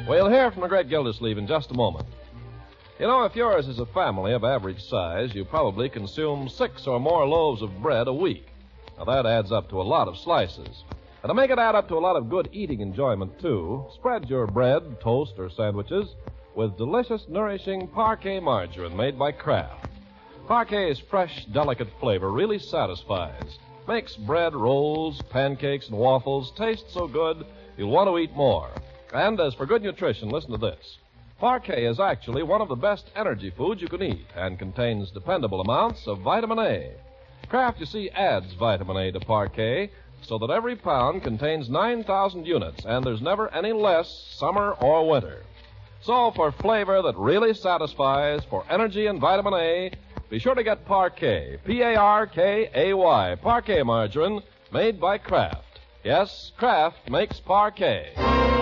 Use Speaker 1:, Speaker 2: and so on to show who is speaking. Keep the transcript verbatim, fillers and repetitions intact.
Speaker 1: We'll hear from the great Gildersleeve in just a moment. You know, if yours is a family of average size, you probably consume six or more loaves of bread a week. Now, that adds up to a lot of slices. And to make it add up to a lot of good eating enjoyment, too, spread your bread, toast, or sandwiches with delicious, nourishing Parquet margarine made by Kraft. Parquet's fresh, delicate flavor really satisfies. Makes bread, rolls, pancakes, and waffles taste so good you'll want to eat more. And as for good nutrition, listen to this. Parquet is actually one of the best energy foods you can eat and contains dependable amounts of vitamin A. Kraft, you see, adds vitamin A to Parquet so that every pound contains nine thousand units, and there's never any less summer or winter. So for flavor that really satisfies, for energy and vitamin A, be sure to get Parquet, P A R K A Y, Parquet margarine made by Kraft. Yes, Kraft makes Parquet.